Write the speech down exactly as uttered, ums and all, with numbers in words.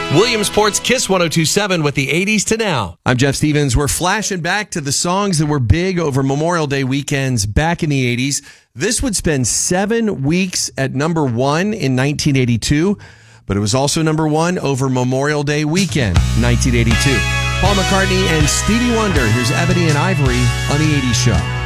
Williamsport's Kiss one oh two point seven with the eighties to now. I'm Jeff Stevens. We're flashing back to the songs that were big over Memorial Day weekends back in the eighties. This would spend seven weeks at number one in nineteen eighty-two, but it was also number one over Memorial Day weekend, nineteen eighty-two. Paul McCartney and Stevie Wonder. Here's Ebony and Ivory on the eighties Show.